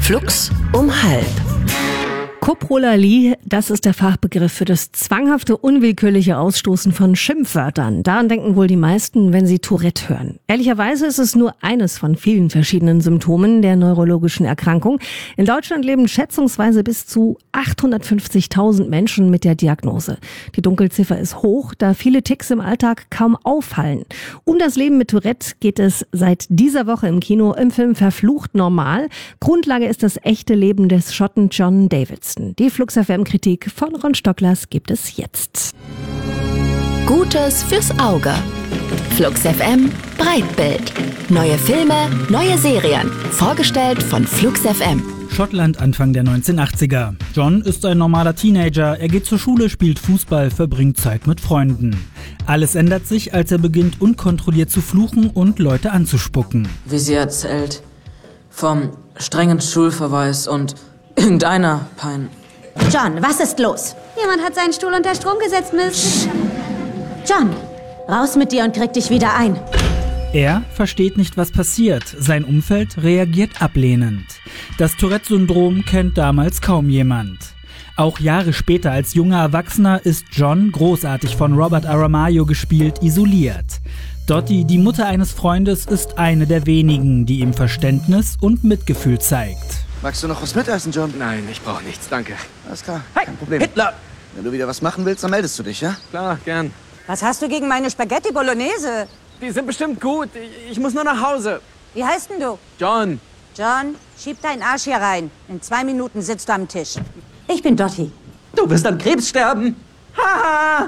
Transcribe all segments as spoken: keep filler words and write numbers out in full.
Flux um halb. Koprolalie, das ist der Fachbegriff für das zwanghafte, unwillkürliche Ausstoßen von Schimpfwörtern. Daran denken wohl die meisten, wenn sie Tourette hören. Ehrlicherweise ist es nur eines von vielen verschiedenen Symptomen der neurologischen Erkrankung. In Deutschland leben schätzungsweise bis zu achthundertfünfzigtausend Menschen mit der Diagnose. Die Dunkelziffer ist hoch, da viele Tics im Alltag kaum auffallen. Um das Leben mit Tourette geht es seit dieser Woche im Kino im Film Verflucht normal. Grundlage ist das echte Leben des Schotten John Davidson. Die Flux F M-Kritik von Ron Stocklers gibt es jetzt. Gutes fürs Auge. Flux F M Breitbild. Neue Filme, neue Serien. Vorgestellt von Flux F M. Schottland Anfang der neunzehnhundertachtziger. John ist ein normaler Teenager. Er geht zur Schule, spielt Fußball, verbringt Zeit mit Freunden. Alles ändert sich, als er beginnt, unkontrolliert zu fluchen und Leute anzuspucken. Wie sie erzählt, vom strengen Schulverweis und irgendeiner Pein. John, was ist los? Jemand hat seinen Stuhl unter Strom gesetzt, Miss. John, raus mit dir und krieg dich wieder ein. Er versteht nicht, was passiert. Sein Umfeld reagiert ablehnend. Das Tourette-Syndrom kennt damals kaum jemand. Auch Jahre später als junger Erwachsener ist John, großartig von Robert Aramayo gespielt, isoliert. Dottie, die Mutter eines Freundes, ist eine der wenigen, die ihm Verständnis und Mitgefühl zeigt. Magst du noch was mitessen, John? Nein, ich brauche nichts, danke. Alles klar, hey, kein Problem. Hitler! Wenn du wieder was machen willst, dann meldest du dich, ja? Klar, gern. Was hast du gegen meine Spaghetti Bolognese? Die sind bestimmt gut. Ich, ich muss nur nach Hause. Wie heißt denn du? John. John, schieb deinen Arsch hier rein. In zwei Minuten sitzt du am Tisch. Ich bin Dottie. Du wirst an Krebs sterben. Haha!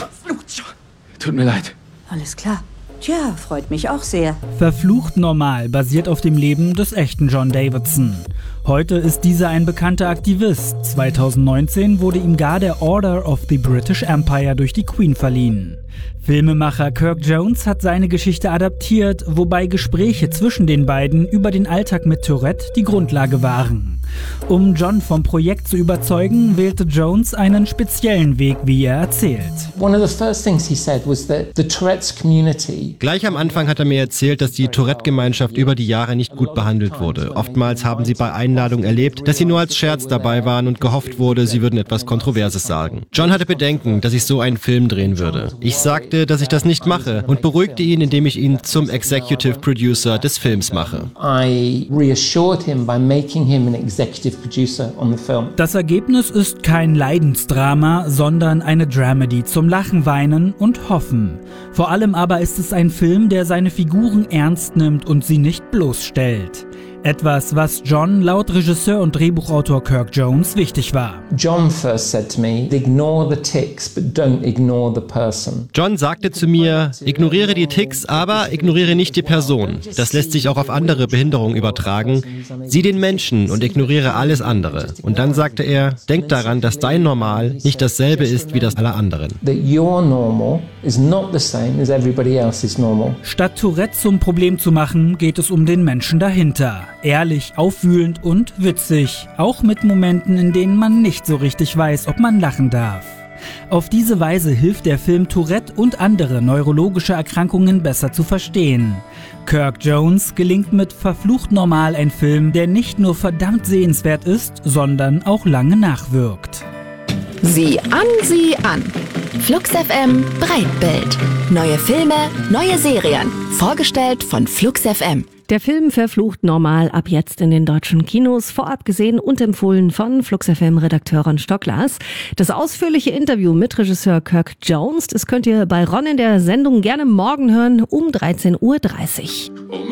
Tut mir leid. Alles klar. Tja, freut mich auch sehr. Verflucht normal basiert auf dem Leben des echten John Davidson. Heute ist dieser ein bekannter Aktivist. zweitausendneunzehn wurde ihm gar der Order of the British Empire durch die Queen verliehen. Filmemacher Kirk Jones hat seine Geschichte adaptiert, wobei Gespräche zwischen den beiden über den Alltag mit Tourette die Grundlage waren. Um John vom Projekt zu überzeugen, wählte Jones einen speziellen Weg, wie er erzählt. One of the first things he said was that the Tourette's community. Gleich am Anfang hat er mir erzählt, dass die Tourette-Gemeinschaft über die Jahre nicht gut behandelt wurde. Oftmals haben sie bei Einladungen erlebt, dass sie nur als Scherz dabei waren und gehofft wurde, sie würden etwas Kontroverses sagen. John hatte Bedenken, dass ich so einen Film drehen würde. Ich sagte, dass ich das nicht mache und beruhigte ihn, indem ich ihn zum Executive Producer des Films mache. I reassured him by making him an executive producer on the film. Das Ergebnis ist kein Leidensdrama, sondern eine Dramedy zum Lachen, Weinen und Hoffen. Vor allem aber ist es ein Film, der seine Figuren ernst nimmt und sie nicht bloßstellt. Etwas, was John laut Regisseur und Drehbuchautor Kirk Jones wichtig war. John first said to me, ignore the tics, but don't ignore the person. John sagte zu mir, ignoriere die Tics, aber ignoriere nicht die Person. Das lässt sich auch auf andere Behinderungen übertragen. Sieh den Menschen und ignoriere alles andere. Und dann sagte er, denk daran, dass dein Normal nicht dasselbe ist wie das aller anderen. That your normal is not the same as everybody else's normal. Statt Tourette zum Problem zu machen, geht es um den Menschen dahinter. Ehrlich, aufwühlend und witzig. Auch mit Momenten, in denen man nicht so richtig weiß, ob man lachen darf. Auf diese Weise hilft der Film, Tourette und andere neurologische Erkrankungen besser zu verstehen. Kirk Jones gelingt mit Verflucht normal ein Film, der nicht nur verdammt sehenswert ist, sondern auch lange nachwirkt. Sieh an, sieh an. Flux F M Breitbild. Neue Filme, neue Serien. Vorgestellt von Flux F M. Der Film Verflucht normal ab jetzt in den deutschen Kinos, vorab gesehen und empfohlen von Flux F M-Redakteur Ron Stocklers. Das ausführliche Interview mit Regisseur Kirk Jones, das könnt ihr bei Ron in der Sendung gerne morgen hören um dreizehn Uhr dreißig.